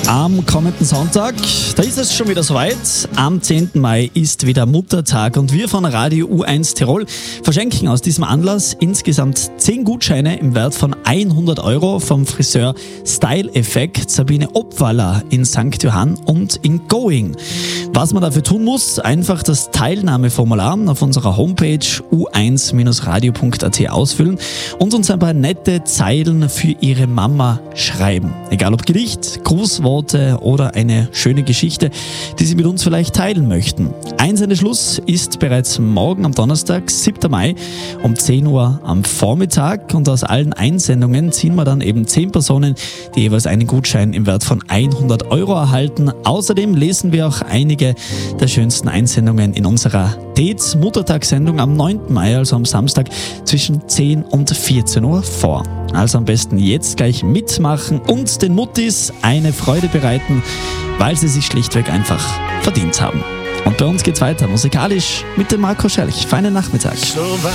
Am kommenden Sonntag, da ist es schon wieder soweit. Am 10. Mai ist wieder Muttertag und wir von Radio U1 Tirol verschenken aus diesem Anlass insgesamt 10 Gutscheine im Wert von 100 € vom Friseur Style Effect Sabine Obwaller in St. Johann und in Going. Was man dafür tun muss, einfach das Teilnahmeformular auf unserer Homepage u1-radio.at ausfüllen und uns ein paar nette Zeilen für Ihre Mama schreiben. Egal ob Gedicht, Grußworte oder eine schöne Geschichte, die Sie mit uns vielleicht teilen möchten. Einsendeschluss ist bereits morgen am Donnerstag, 7. Mai um 10 Uhr am Vormittag und aus allen Einsendungen ziehen wir dann eben 10 Personen, die jeweils einen Gutschein im Wert von 100 € erhalten. Außerdem lesen wir auch einige der schönsten Einsendungen in unserer Dates Muttertagssendung am 9. Mai, also am Samstag zwischen 10 und 14 Uhr vor. Also am besten jetzt gleich mitmachen und den Muttis eine Freude bereiten, weil sie sich schlichtweg einfach verdient haben. Und bei uns geht's weiter musikalisch mit dem Marco Schelch. Feinen Nachmittag.